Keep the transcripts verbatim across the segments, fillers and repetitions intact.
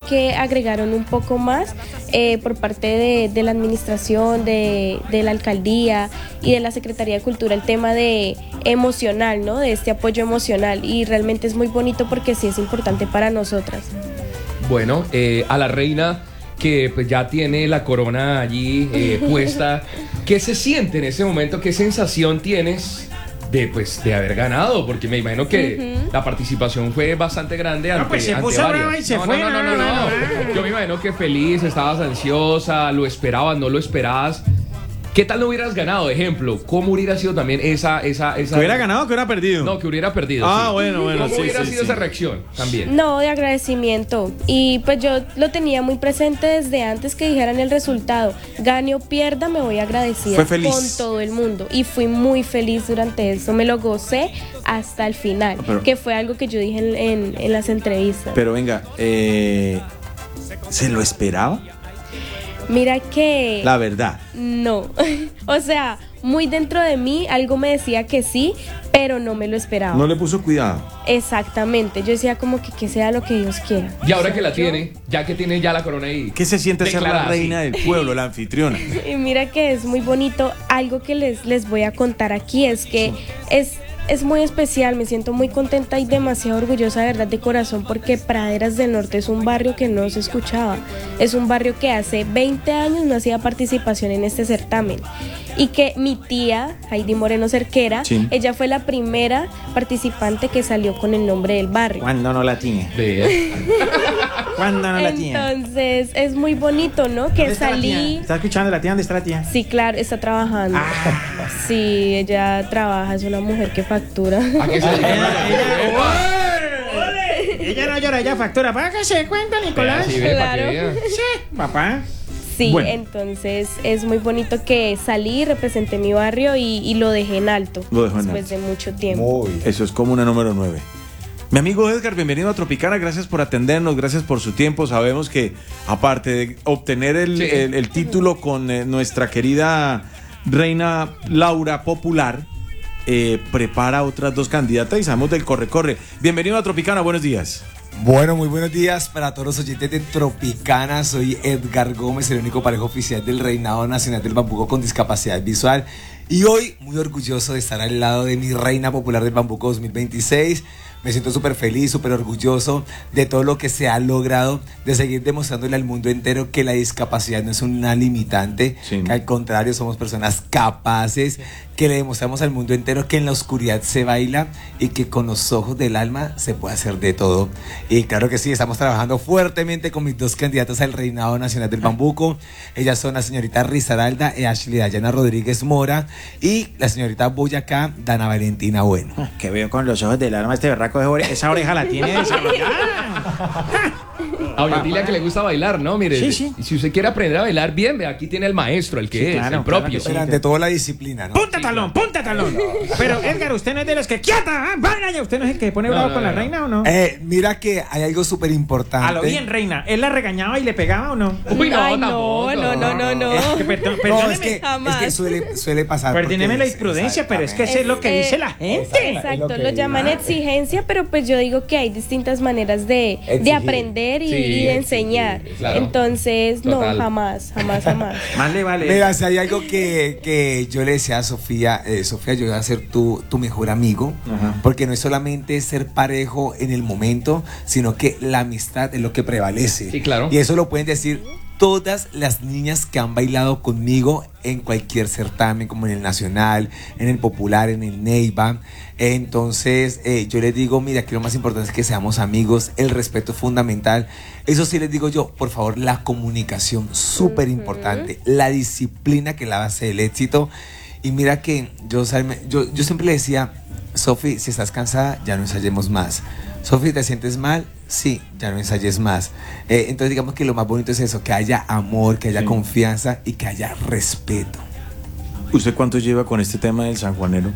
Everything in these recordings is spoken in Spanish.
que agregaron un poco más eh, por parte de, de la administración, de, de la alcaldía y de la Secretaría de Cultura, el tema de emocional, ¿no? De este apoyo emocional, y realmente es muy bonito porque sí es importante para nosotras. Bueno, eh, a la reina que pues ya tiene la corona allí eh, puesta, ¿qué se siente en ese momento? ¿Qué sensación tienes de, pues, de haber ganado? Porque me imagino que uh-huh. la participación fue bastante grande ante, no, pues se ante puso varias. brava y se no, fue. No, no, no, no, no, no. Yo me imagino que feliz, estabas ansiosa, lo esperabas, no lo esperabas. ¿Qué tal no hubieras ganado? Ejemplo, ¿cómo hubiera sido también esa... esa, esa... ¿Que hubiera ganado o que hubiera perdido? No, que hubiera perdido. Ah, sí. bueno, bueno. ¿Cómo sí, hubiera sí, sido sí. esa reacción también? No, de agradecimiento. Y pues yo lo tenía muy presente desde antes que dijeran el resultado. Gane o pierda, me voy agradecida. Fue feliz. Con todo el mundo. Y fui muy feliz durante eso. Me lo gocé hasta el final. Pero, que fue algo que yo dije en, en, en las entrevistas. Pero venga, eh, ¿se lo esperaba? Mira que... La verdad. No. O sea, muy dentro de mí algo me decía que sí, pero no me lo esperaba. No le puso cuidado. Exactamente. Yo decía como que que sea lo que Dios quiera. Y ahora o sea, que la yo... tiene, ya que tiene ya la corona ahí. ¿Qué se siente ser la reina así? del pueblo, la anfitriona? Y mira que es muy bonito. Algo que les, les voy a contar aquí es que sí. es... Es muy especial, me siento muy contenta y demasiado orgullosa, de verdad, de corazón, porque Praderas del Norte es un barrio que no se escuchaba. Es un barrio que hace veinte años no hacía participación en este certamen. Y que mi tía, Heidi Moreno Cerquera, sí. ella fue la primera participante que salió con el nombre del barrio. ¿Cuándo no la tiene? ¿Cuándo no la tiene? Entonces, es muy bonito, ¿no? Que salí... ¿Está escuchando la tía? ¿Dónde está la tía? Sí, claro, está trabajando. Ah. Sí, ella trabaja, es una mujer que factura. ¿A qué se dedica? ella, ella, ella no llora, ella factura. ¿Para qué se cuenta, Nicolás? Sí, ve, claro. Sí, papá. Sí, bueno. Entonces es muy bonito que salí, representé mi barrio y, y lo dejé en alto. Lo dejó en después alto. de mucho tiempo. Muy bien. Eso es como una número nueve. Mi amigo Edgar, bienvenido a Tropicana, gracias por atendernos, gracias por su tiempo. Sabemos que aparte de obtener el, sí. el, el título con eh, nuestra querida reina Laura Popular, eh, prepara otras dos candidatas y sabemos del corre-corre. Bienvenido a Tropicana, buenos días. Bueno, muy buenos días para todos los oyentes de Tropicana. Soy Edgar Gómez, el único pareja oficial del Reinado Nacional del Bambuco con discapacidad visual. Y hoy muy orgulloso de estar al lado de mi reina popular del Bambuco dos mil veintiséis. Me siento súper feliz, súper orgulloso de todo lo que se ha logrado, de seguir demostrándole al mundo entero que la discapacidad no es una limitante, sí. que al contrario somos personas capaces, que le demostramos al mundo entero que en la oscuridad se baila y que con los ojos del alma se puede hacer de todo. Y claro que sí, estamos trabajando fuertemente con mis dos candidatas al Reinado Nacional del Bambuco. Ellas son la señorita Risaralda y Ashley Dayana Rodríguez Mora y la señorita Boyacá, Dana Valentina Bueno. Que veo con los ojos del alma este berraco. Esa oreja la tiene desarrollada. A Oñatilia que le gusta bailar, ¿no? Mire, sí, sí. si usted quiere aprender a bailar bien, ve, aquí tiene el maestro, el que sí, es, claro, el propio. Claro sí, pero ante todo la disciplina, ¿no? ¡Punta talón, punta talón! Pero Edgar, usted no es de los que ¡quieta! ¡Vaya! ¿Usted no es el que pone bravo no, no, con no, la no. reina o no? Eh, mira que hay algo súper importante. A lo bien, reina. ¿Él la regañaba y le pegaba o no? Uy, no, Ay, no, no, no, no, no. Es que, perdón, no, es que, es que suele, suele pasar. Perdóneme la imprudencia, pero es que eso es lo que dice la gente. Exacto, lo, lo llaman exigencia, pero pues yo digo que hay distintas maneras de, de aprender y, sí, y de enseñar. Sí, claro. Entonces, Total. no, jamás, jamás, jamás. Más le vale. Mira, si hay algo que, que yo le decía a Sofía, eh, Sofía, yo voy a ser tu, tu mejor amigo, Ajá. porque no es solamente ser parejo en el momento, sino que la amistad es lo que prevalece. Sí, claro. Y eso lo pueden decir todas las niñas que han bailado conmigo en cualquier certamen, como en el Nacional, en el Popular, en el Neiva. Entonces, eh, yo les digo, mira, que lo más importante es que seamos amigos, el respeto es fundamental. Eso sí les digo yo, por favor, la comunicación, súper importante, uh-huh. la disciplina, que es la base del éxito. Y mira que yo, yo, yo siempre le decía, Sofi, si estás cansada, ya no ensayemos más. Sofi, ¿te sientes mal? Sí, ya no ensayes más. Eh, entonces digamos que lo más bonito es eso, que haya amor, que haya sí. confianza y que haya respeto. ¿Usted cuánto lleva con este tema del sanjuanero?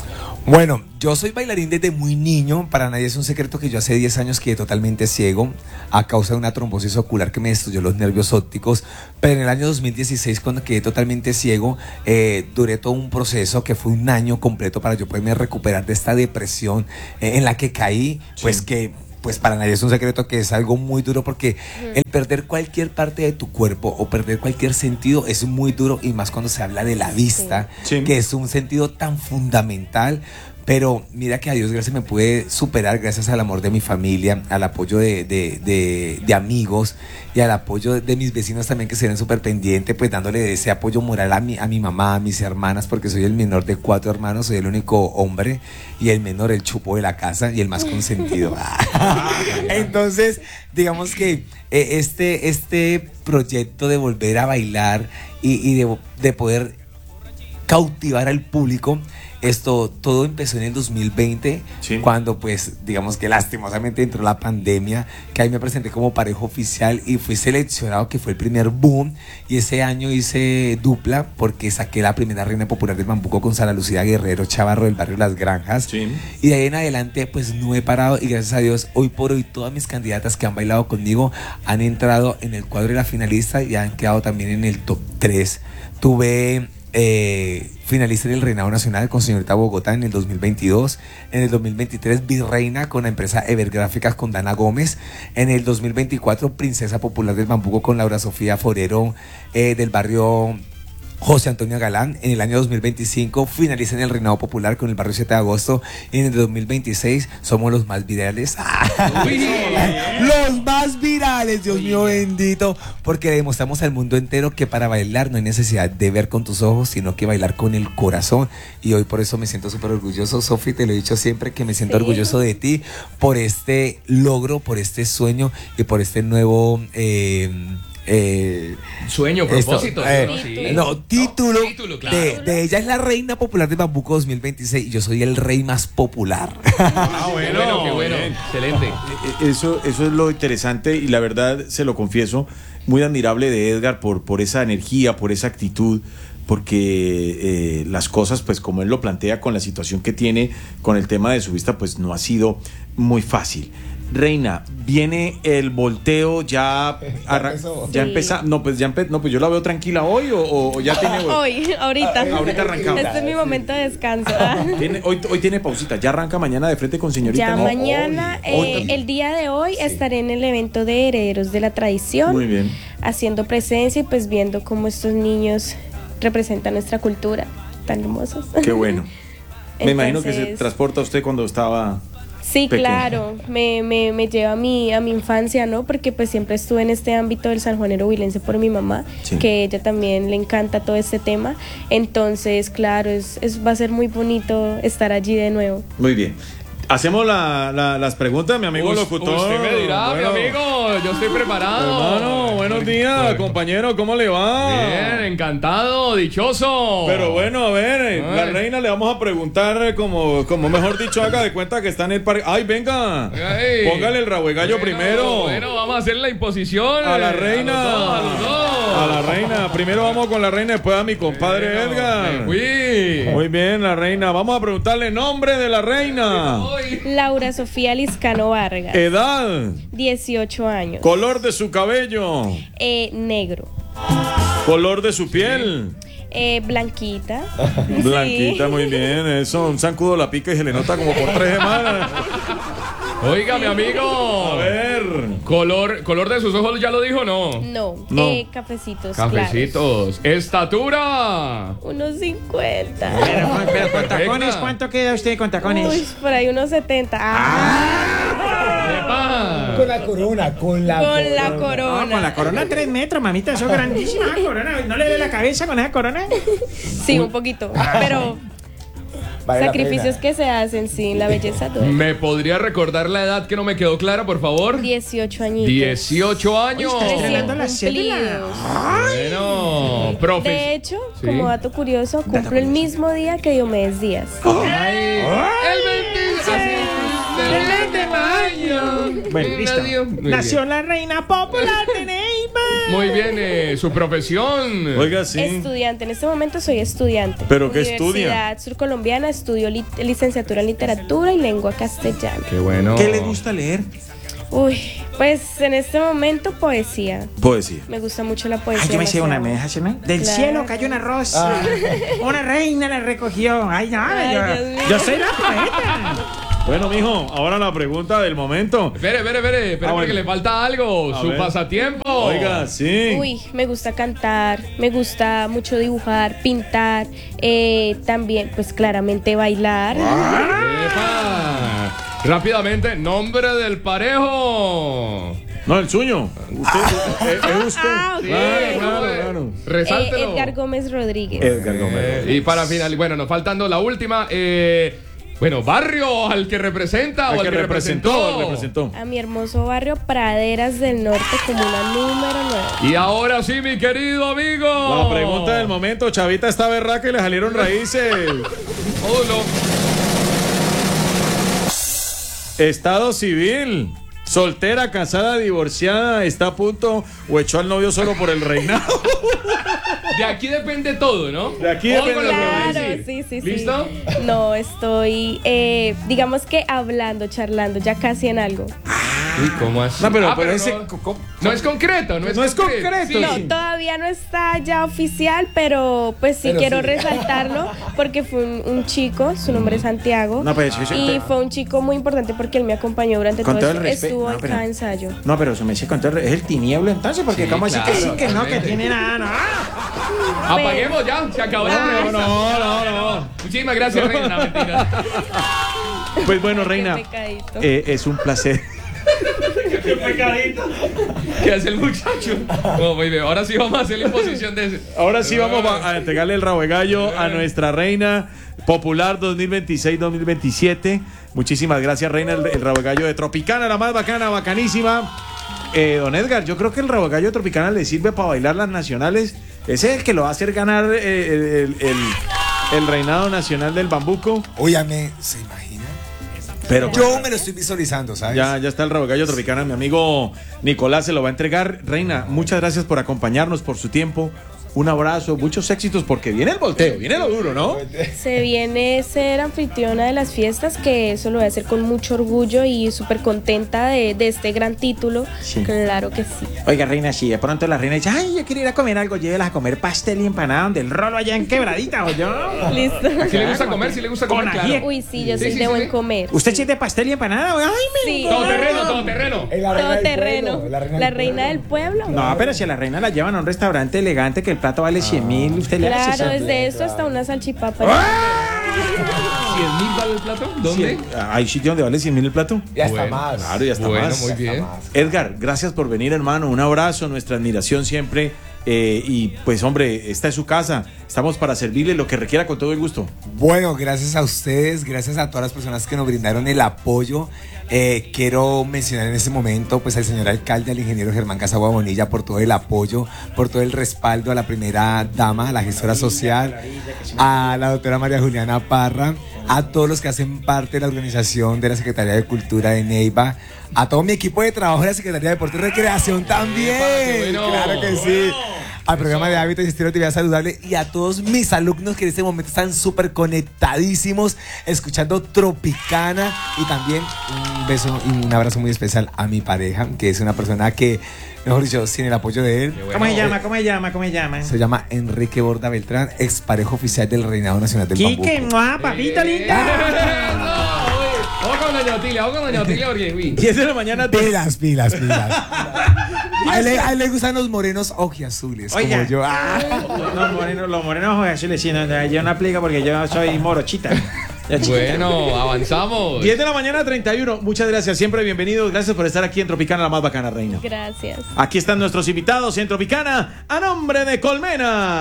Bueno, yo soy bailarín desde muy niño. Para nadie es un secreto que yo hace diez años quedé totalmente ciego a causa de una trombosis ocular que me destruyó los nervios ópticos. Pero en el año dos mil dieciséis, cuando quedé totalmente ciego, eh, duré todo un proceso que fue un año completo para yo poderme recuperar de esta depresión eh, en la que caí, pues sí. que pues para nadie es un secreto que es algo muy duro porque uh-huh. el perder cualquier parte de tu cuerpo o perder cualquier sentido es muy duro, y más cuando se habla de la vista, sí. que es un sentido tan fundamental. Pero mira que a Dios gracias me pude superar gracias al amor de mi familia, al apoyo de, de, de, de amigos y al apoyo de mis vecinos también, que se ven súper pendientes, pues dándole ese apoyo moral a mi, a mi mamá, a mis hermanas, porque soy el menor de cuatro hermanos, soy el único hombre y el menor, el chupo de la casa y el más consentido. Entonces, digamos que eh, este, este proyecto de volver a bailar y, y de, de poder cautivar al público, esto todo empezó en el dos mil veinte, sí. cuando pues digamos que lastimosamente entró la pandemia, que ahí me presenté como pareja oficial y fui seleccionado, que fue el primer boom, y ese año hice dupla porque saqué la primera reina popular del Bambuco con Sara Lucía Guerrero Chavarro del barrio Las Granjas, sí. y de ahí en adelante pues no he parado, y gracias a Dios hoy por hoy todas mis candidatas que han bailado conmigo han entrado en el cuadro de la finalista y han quedado también en el top tres. Tuve Eh, finalista en el Reinado Nacional con Señorita Bogotá en el dos mil veintidós, en el dos mil veintitrés Virreina con la empresa Evergráficas con Dana Gómez, en el dos mil veinticuatro Princesa Popular del Bambuco con Laura Sofía Forero eh, del barrio José Antonio Galán. En el año dos mil veinticinco finaliza en el Reinado Popular con el barrio siete de agosto, y en el dos mil veintiséis somos los más virales. Los más virales, Dios mío bendito, porque le demostramos al mundo entero que para bailar no hay necesidad de ver con tus ojos, sino que bailar con el corazón. Y hoy por eso me siento súper orgulloso, Sofi, te lo he dicho siempre, que me siento sí. orgulloso de ti por este logro, por este sueño y por este nuevo... Eh, Eh, sueño, propósito, esto, eh, ¿no? Sí. no, título, no, título claro. de, de ella es la reina popular de Bambuco dos mil veintiséis y yo soy el rey más popular. Ah, bueno, qué bueno, qué bueno. Excelente. Eso, eso es lo interesante, y la verdad, se lo confieso, muy admirable de Edgar por, por esa energía, por esa actitud, porque eh, las cosas, pues como él lo plantea, con la situación que tiene con el tema de su vista, pues no ha sido muy fácil. Reina, viene el volteo, ya arra- ya empezó. Sí. No, pues ya empe- no, pues yo la veo tranquila hoy o, o ya tiene hoy, ahorita. Ah, ahorita arrancamos. Este es mi momento de descanso. ¿Tiene, hoy, hoy tiene pausita, ya arranca mañana de frente con señorita. Ya ¿no? mañana, hoy, eh, hoy. el día de hoy sí. estaré en el evento de Herederos de la Tradición. Muy bien. Haciendo presencia y pues viendo cómo estos niños representan nuestra cultura, tan hermosos. Qué bueno. Me Entonces, imagino que se transporta usted cuando estaba... Sí, pequeña. Claro, me, me, me lleva a mi, a mi infancia, ¿no? Porque pues siempre estuve en este ámbito del sanjuanero huilense por mi mamá, sí. que ella también le encanta todo este tema. Entonces, claro, es, es, va a ser muy bonito estar allí de nuevo. Muy bien. Hacemos la, la, las preguntas, mi amigo Us, locutor. Usted me dirá, bueno, mi amigo, yo estoy preparado. Hermano, buenos días, bueno. compañero, ¿cómo le va? Bien, encantado, dichoso. Pero bueno, a ver, Ay. la reina le vamos a preguntar, como, como mejor dicho, haga de cuenta que está en el parque. ¡Ay, venga! Ay. Póngale el rabo de gallo bueno, primero. Bueno, vamos a hacer la imposición. A la reina. A los dos, a los dos. A la reina. Primero vamos con la reina, después a mi compadre bueno, Edgar. Fui. Muy bien, la reina. Vamos a preguntarle nombre de la reina. Laura Sofía Liscano Vargas. Edad. dieciocho años. Color de su cabello. Eh, negro. Color de su piel. Eh, blanquita. Blanquita, sí. Muy bien. Eso, un zancudo la pica y se le nota como por tres semanas. Oiga, mi amigo. A ver. Color, color de sus ojos, ¿ya lo dijo o no? No. no. Eh, cafecitos. Cafecitos. Claros. Estatura. Unos cincuenta. Pero, pero con tacones, ¿cuánto queda usted con tacones? Uy, por ahí unos setenta. Ah. Con la corona, con la con corona. la corona. No, con la corona tres metros, mamita, eso es grandísima corona. ¿No le dé la cabeza con esa corona? Sí, un poquito. Pero vale, sacrificios que se hacen, sí, la belleza duele. ¿Me podría recordar la edad que no me quedó clara, por favor? dieciocho añitos. dieciocho años. Uy, estrenando la cédula. Bueno, profe. De hecho, ¿sí? como dato curioso, cumplo el mismo día que Diomedes Díaz. Ay, el veintiséis de mayo. Bueno, listo. Nació bien. la reina popular de Neiva. Muy bien, eh, su profesión. Oiga, sí. Estudiante, en este momento soy estudiante. ¿Pero qué estudia? Universidad Surcolombiana, estudio li- licenciatura en literatura y lengua castellana. Qué bueno. ¿Qué le gusta leer? Uy, pues en este momento poesía. Poesía. Me gusta mucho la poesía. Ay, yo me hice una demasiado. meja, ¿no? Del Claro. cielo cayó una rosa. Una reina la recogió. Ay, no, Ay, yo, Dios mío. yo soy la poeta. Bueno, mijo, ahora la pregunta del momento. Espere, espere, espere, espere Ah, porque bueno. le falta algo. A Su ver. pasatiempo. Oiga, sí. Uy, me gusta cantar, me gusta mucho dibujar, pintar, eh, también, pues claramente bailar. Epa. Rápidamente, nombre del parejo. No, el suyo. Usted, eh, es usted. Ah, ok. Claro, claro, claro. Eh, Resáltelo. Edgar Gómez Rodríguez. Edgar Gómez. Eh, y para final, bueno, nos faltando la última. Eh, bueno, barrio al que representa Al o al que que, representó, representó. al representó. A mi hermoso barrio Praderas del Norte, comuna número nueve. Y ahora sí, mi querido amigo. La pregunta del momento, Chavita está berraca y le salieron raíces. Uno. Estado civil. Soltera, casada, divorciada, está a punto o echó al novio solo por el reinado. De aquí depende todo, ¿no? De aquí Ojo depende con lo que voy a Claro, decir. sí, sí, sí. ¿Listo? No, estoy, eh, digamos que hablando, charlando, ya casi en algo. Uy, ¿cómo así? No, pero, Ah, pero ese. no, co- co- no es concreto, no es No es concreto, Sí. No, todavía no está ya oficial, pero pues sí Pero quiero sí. resaltarlo porque fue un, un chico, su nombre es Santiago, No, pero eso- eso- y fue un chico muy importante porque él me acompañó durante Con todo todo esto. el respeto, Estuvo no, en pero- cada ensayo. No, pero eso me dice con todo el- es el tinieblo entonces, porque Sí, ¿cómo así que claro, sí, que no, que totalmente. tiene nada, no? Apaguemos ya, se acabó la No, entrevista. no, no, no. Muchísimas gracias, Reina. Mentira. Pues bueno, Reina, Qué pecadito. eh, es un placer. ¿Qué hace el muchacho? No, muy bien. Ahora sí vamos a hacer la imposición de ese. Ahora sí vamos a, a entregarle el rabo de gallo a nuestra reina popular dos mil veintiséis dos mil veintisiete. Muchísimas gracias, reina. El, el rabo de gallo de Tropicana, la más bacana, bacanísima. Eh, don Edgar, yo creo que el rabo de gallo de Tropicana le sirve para bailar las nacionales. Ese es el que lo va a hacer ganar eh, el, el- el- el reinado nacional del bambuco. Óyame, ¿se imagina? Pero Yo me lo estoy visualizando, ¿sabes? Ya, ya está el rabo de gallo Tropicana. Mi amigo Nicolás se lo va a entregar. Reina, muchas gracias por acompañarnos, por su tiempo. Un abrazo, muchos éxitos, porque viene el volteo, viene lo duro, ¿no? Se viene ser anfitriona de las fiestas, que eso lo voy a hacer con mucho orgullo y súper contenta de, de este gran título. Sí. Claro que sí. Oiga, reina, si de pronto la reina dice, ay, yo quiero ir a comer algo, llévelas a comer pastel y empanada donde el rolo allá en Quebradita, ¿o yo? Listo. Si le gusta comer, si le gusta comer, Con claro. ají. Uy, sí, yo Sí, soy sí, de sí, buen sí. comer. ¿Usted sí. sí es de pastel y empanada? Ay, me Sí. Todo terreno, todo terreno. Es la reina Todo del terreno. pueblo, La del reina del pueblo. No, pero si a la reina la llevan a un restaurante elegante que el plato vale cien mil, usted le hace Claro, eso. desde esto hasta una salchipapa. ¿cien mil vale el plato? ¿Dónde? Sí, ¿hay sitio donde vale cien mil el plato? Y hasta Bueno, más. Claro, ya está Bueno, más. muy Ya está bien. más. Edgar, gracias por venir, hermano. Un abrazo, nuestra admiración siempre. Eh, y pues, hombre, esta es su casa. Estamos para servirle lo que requiera con todo el gusto. Bueno, gracias a ustedes, gracias a todas las personas que nos brindaron el apoyo. Eh, quiero mencionar en este momento pues al señor alcalde, al ingeniero Germán Casagua Bonilla por todo el apoyo, por todo el respaldo a la primera dama, a la gestora social, a la doctora María Juliana Parra, a todos los que hacen parte de la organización de la Secretaría de Cultura de Neiva, a todo mi equipo de trabajo de la Secretaría de Deporte y Recreación también. Epa, qué bueno. Claro que sí. Al programa de hábitos y estilo de vida saludable y a todos mis alumnos que en este momento están súper conectadísimos escuchando Tropicana, y también un beso y un abrazo muy especial a mi pareja, que es una persona que, mejor dicho, sin el apoyo de él, ¿Cómo se llama? ¿Cómo se llama? ¿Cómo se llama? se llama Enrique Borda Beltrán, exparejo oficial del Reinado Nacional del Quique, Bambuco. ¡mua, papita linda! Vamos con doña Otilia, vamos con doña Otilia porque, uy. diez de la mañana. Pilas, pilas, pilas. A él, le- a él le gustan los morenos ojiazules, Oiga. como yo. Ah. Los morenos, los morenos ojos azules, sí, no, no, yo no aplico porque yo soy morochita. Ya, chiquita. Bueno, avanzamos. diez de la mañana, treinta y uno. Muchas gracias, siempre bienvenidos. Gracias por estar aquí en Tropicana, la más bacana, reina. Gracias. Aquí están nuestros invitados en Tropicana, a nombre de Colmena.